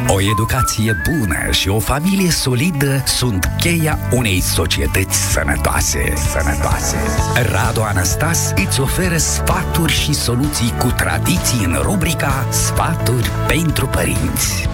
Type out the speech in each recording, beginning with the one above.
O educație bună și o familie solidă sunt cheia unei societăți sănătoase. Radu Anastas îți oferă sfaturi și soluții cu tradiții în rubrica Sfaturi pentru părinți.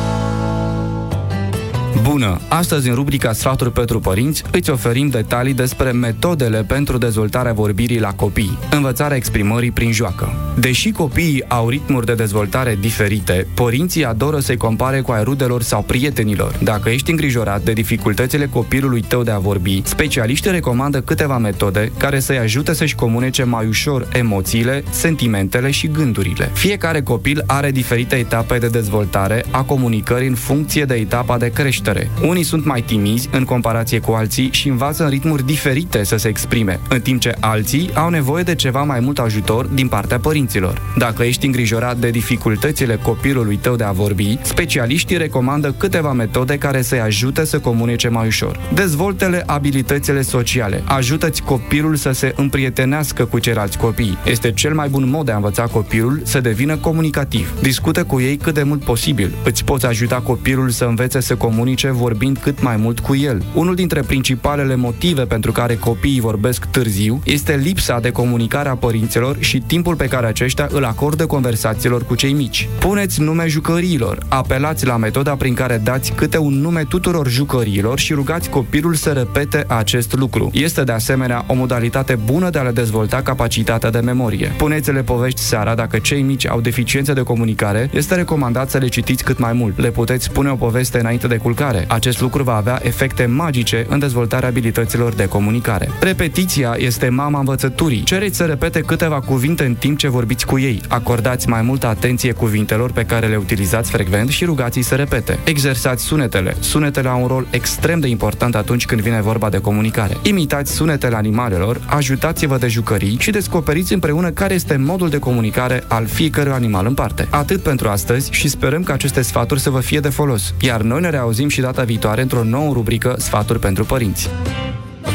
Bună! Astăzi, în rubrica Sfaturi pentru părinți, îți oferim detalii despre metodele pentru dezvoltarea vorbirii la copii, învățarea exprimării prin joacă. Deși copiii au ritmuri de dezvoltare diferite, părinții adoră să-i compare cu ai rudelor sau prietenilor. Dacă ești îngrijorat de dificultățile copilului tău de a vorbi, specialiștii recomandă câteva metode care să-i ajute să-și comunice mai ușor emoțiile, sentimentele și gândurile. Fiecare copil are diferite etape de dezvoltare a comunicării în funcție de etapa de creștere. Unii sunt mai timizi în comparație cu alții și învață în ritmuri diferite să se exprime, în timp ce alții au nevoie de ceva mai mult ajutor din partea părinților. Dacă ești îngrijorat de dificultățile copilului tău de a vorbi, specialiștii recomandă câteva metode care să-i ajute să comunice mai ușor. Dezvoltă-le abilitățile sociale. Ajută-ți copilul să se împrietenească cu ceilalți copii. Este cel mai bun mod de a învăța copilul să devină comunicativ. Discută cu ei cât de mult posibil. Îți poți ajuta copilul să învețe să comunice vorbind cât mai mult cu el. Unul dintre principalele motive pentru care copiii vorbesc târziu este lipsa de comunicare a părinților și timpul pe care aceștia îl acordă conversațiilor cu cei mici. Puneți nume jucăriilor. Apelați la metoda prin care dați câte un nume tuturor jucăriilor și rugați copilul să repete acest lucru. Este de asemenea o modalitate bună de a le dezvolta capacitatea de memorie. Puneți-le povești seara. Dacă cei mici au deficiențe de comunicare, este recomandat să le citiți cât mai mult. Le puteți spune o poveste înainte de culcare. Acest lucru va avea efecte magice în dezvoltarea abilităților de comunicare. Repetiția este mama învățăturii. Cereți să repete câteva cuvinte în timp ce vorbiți cu ei. Acordați mai multă atenție cuvintelor pe care le utilizați frecvent și rugați-i să repete. Exersați sunetele. Sunetele au un rol extrem de important atunci când vine vorba de comunicare. Imitați sunetele animalelor, ajutați-vă de jucării și descoperiți împreună care este modul de comunicare al fiecărui animal în parte. Atât pentru astăzi și sperăm că aceste sfaturi să vă fie de folos. Iar noi ne reauzim și data viitoare într-o nouă rubrică Sfaturi pentru părinți.